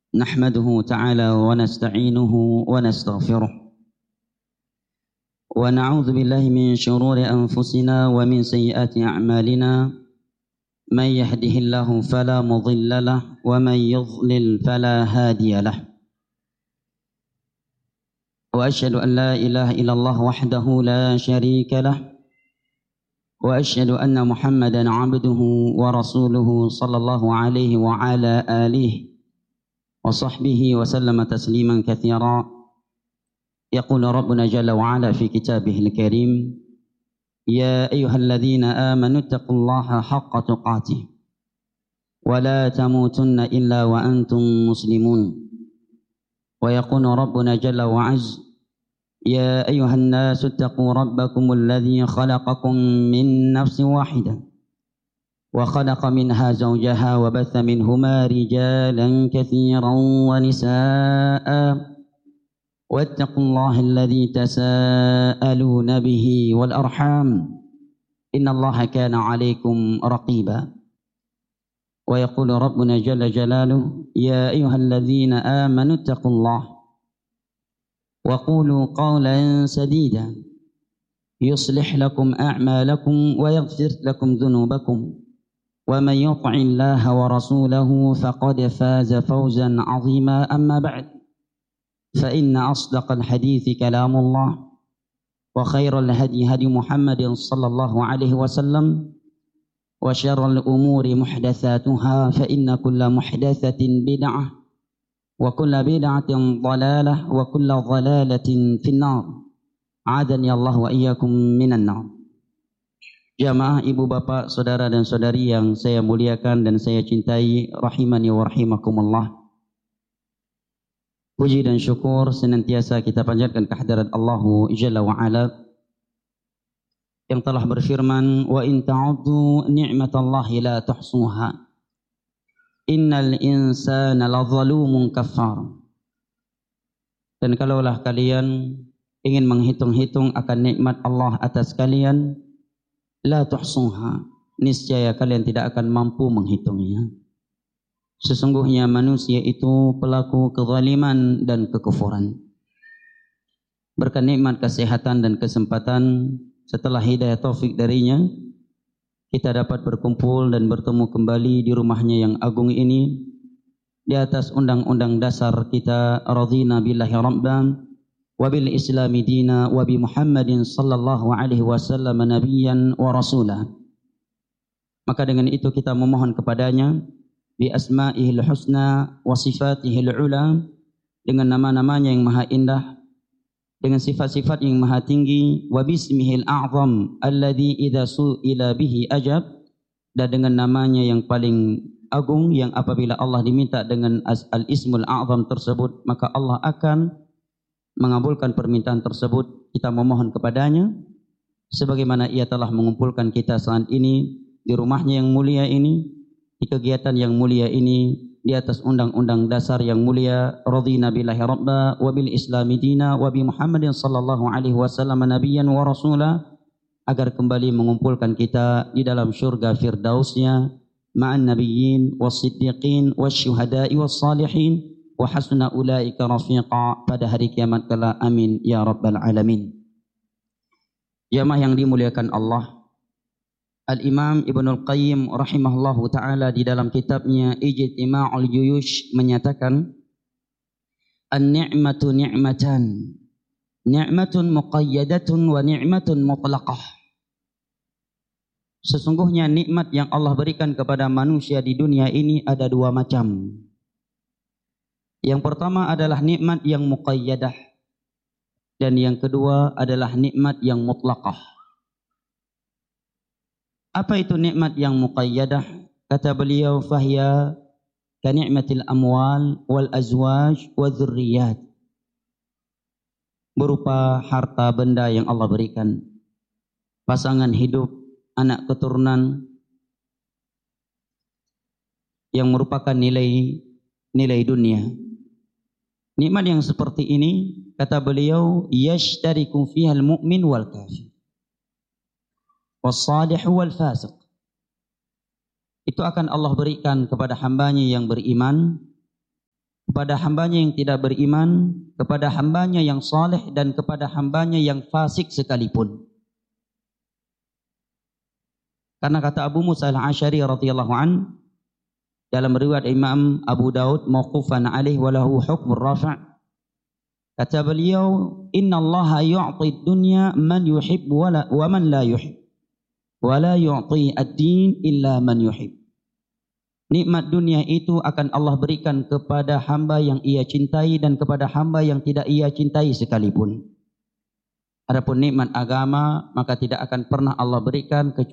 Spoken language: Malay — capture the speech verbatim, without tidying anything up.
نحمده تعالى ونستعينه ونستغفره ونعوذ بالله من شرور أنفسنا ومن سيئات أعمالنا من يهده الله فلا مضل له ومن يضلل فلا هادي له وأشهد أن لا إله إلا الله وحده لا شريك له وأشهد أن محمدا عبده ورسوله صلى الله عليه وعلى آله وصحبه وسلم تسليما كثيرا. يقول ربنا جل وعلا في كتابه الكريم: يا أيها الذين آمنوا اتقوا الله حق تقاته ولا تموتن إلا وأنتم مسلمون. ويقول ربنا جل وعز: يا أيها الناس اتقوا ربكم الذي خلقكم من نفس واحدة وخلق منها زوجها وبث منهما رجالا كثيرا ونساء واتقوا الله الذي تساءلون به والأرحام إن الله كان عليكم رقيبا. ويقول ربنا جل جلاله: يا أيها الذين آمنوا اتقوا الله وقولوا قولا سديدا يصلح لكم أعمالكم ويغفر لكم ذنوبكم ومن يطع الله ورسوله فقد فاز فوزا عظيما. أما بعد، فإن أصدق الحديث كلام الله وخير الهدي هدي محمد صلى الله عليه وسلم وشر الأمور محدثاتها فإن كل محدثة بدعة وكل بدعة ضلالة وكل ضلالة في النار. A'adhani Allah wa iyyakum minan nar. Jamaah ibu bapak, saudara dan saudari yang saya muliakan dan saya cintai, rahimani wa rahimakumullah. Puji dan syukur senantiasa kita panjatkan kehadirat Allah Jalla wa Ala yang telah berfirman: wa in ta'uddu ni'matallahi la tuhsuha innal insana lazalumun kafar. Dan kalaulah kalian ingin menghitung-hitung akan nikmat Allah atas kalian, la tuhsuha, niscaya kalian tidak akan mampu menghitungnya. Sesungguhnya manusia itu pelaku kezaliman dan kekufuran. Berkat nikmat kesehatan dan kesempatan setelah hidayah taufik darinya, kita dapat berkumpul dan bertemu kembali di rumahnya yang agung ini di atas undang-undang dasar kita, radhina billahi rabban wa bil islami dina wa bi Muhammadin sallallahu alaihi wasallam nabiyyan wa rasulah. Maka dengan itu kita memohon kepadanya bi asma'ihil husna wa sifatihil ula, dengan nama-namanya yang maha indah, dengan sifat-sifat yang maha tinggi, wa bismihil a'zam alladhi idza su'ila bihi ajab, dan dengan namanya yang paling agung yang apabila Allah diminta dengan al-ismul a'zam tersebut maka Allah akan mengabulkan permintaan tersebut. Kita memohon kepadanya sebagaimana ia telah mengumpulkan kita saat ini di rumahnya yang mulia ini, di kegiatan yang mulia ini, di atas undang-undang dasar yang mulia, radhina billahi rabba wa bil islami dina wa bi Muhammadin sallallahu alaihi wasallam nabiyyan wa rasula, agar kembali mengumpulkan kita di dalam syurga firdausnya ma'an nabiyyin was-siddiqin wasyuhada'i was-salihin wa hasuna ulaika rafiqa, pada hari kiamat kelak. Amin ya rabbal alamin. Jamaah yang dimuliakan Allah, Al-Imam Ibnul Qayyim rahimahullahu ta'ala di dalam kitabnya Ijtima'ul Juyush menyatakan, an-ni'matu ni'matan, ni'matun muqayyadatun wa ni'matun mutlaqah. Sesungguhnya nikmat yang Allah berikan kepada manusia di dunia ini ada dua macam. Yang pertama adalah nikmat yang muqayyadah, dan yang kedua adalah nikmat yang mutlaqah. Apa itu nikmat yang muqayyadah? Kata beliau, fahiya ka ni'matil amwal wal azwaj wa dzurriyyat, berupa harta benda yang Allah berikan, pasangan hidup, anak keturunan, yang merupakan nilai nilai dunia. Nikmat yang seperti ini, kata beliau, yashtariku fiha al-mu'min wal kafir was-salih wal fasiq. Itu akan Allah berikan kepada hambanya yang beriman kepada hambanya yang tidak beriman, kepada hambanya yang saleh dan kepada hambanya yang fasik sekalipun. Karena kata Abu Musa al-Asy'ari radhiyallahu an dalam riwayat Imam Abu Daud mauqufan alaih wa lahu hukmur rafa', kata beliau, inna Allah yu'ti dunya man yuhib wa, la, wa man la yuhib wa la yu'ti ad-din illa man yuhib. Nikmat dunia itu akan Allah berikan kepada hamba yang ia cintai dan kepada hamba yang tidak ia cintai sekalipun. Adapun nikmat agama maka tidak akan pernah Allah berikan kecuali